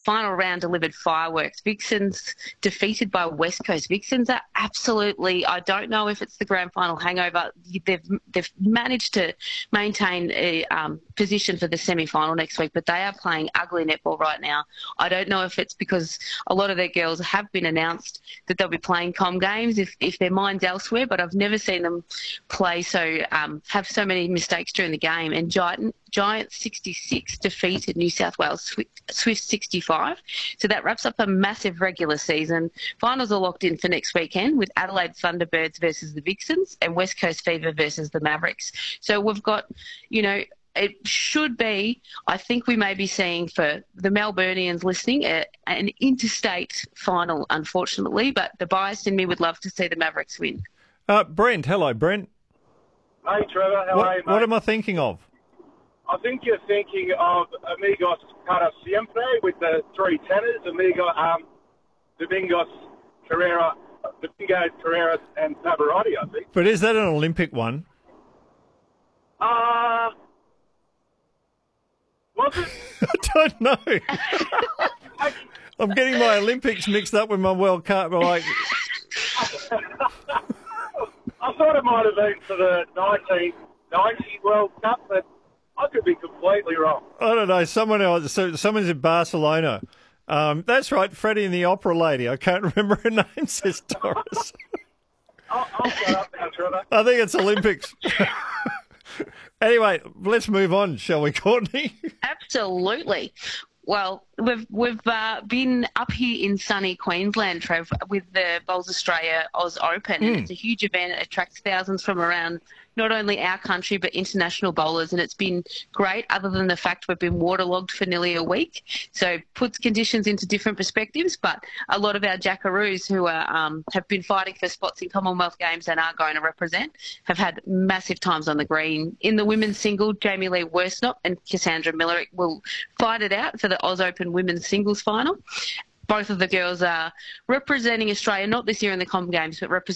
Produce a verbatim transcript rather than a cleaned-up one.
final round delivered fireworks. Vixens defeated by West Coast. Vixens are absolutely, I don't know if it's the grand final hangover. They've, they've managed to maintain a um, position for the semi-final next week, but they are playing ugly netball right now. I don't know if it's because a lot of their girls have been announced that they'll be playing com games if, if their mind's elsewhere, but I've never seen them play so, um, have so many mistakes during the game. And Giant, Giant sixty-six defeated New South Wales Swift sixty-five. So that wraps up a massive regular season. Finals are locked in for next weekend with Adelaide Thunderbirds versus the Vixens and West Coast Fever versus the Mavericks. So we've got, you know, it should be, I think we may be seeing for the Melburnians listening, a, an interstate final, unfortunately, but the bias in me would love to see the Mavericks win. Uh, Brent, hello, Brent. Hey, Trevor, how what, are you, mate? What am I thinking of? I think you're thinking of Amigos Para Siempre with the three tenors, Amigo, um, Domingos, Carrera, Domingo, Carrera, and Pavarotti, I think. But is that an Olympic one? Uh, was it? I don't know. I'm getting my Olympics mixed up with my World Cup. Like, I thought it might have been for the nineteen ninety World Cup, but I could be completely wrong. I don't know. Someone else. So someone's in Barcelona. Um, that's right. Freddie and the Opera Lady. I can't remember her name. Says Doris. I'll, I'll shut up now, Trevor. I think it's Olympics. Anyway, let's move on, shall we, Courtney? Absolutely. Well, we've we've uh, been up here in sunny Queensland, Trev, with the Bowls Australia Oz Open. Mm. And it's a huge event. It attracts thousands from around not only our country but international bowlers, and it's been great other than the fact we've been waterlogged for nearly a week. So puts conditions into different perspectives, but a lot of our jackaroos who are, um, have been fighting for spots in Commonwealth Games and are going to represent have had massive times on the green. In the women's single, Jamie Lee Worsnop and Cassandra Miller will fight it out for the Oz Open women's singles final. Both of the girls are representing Australia, not this year in the Com Games, but representing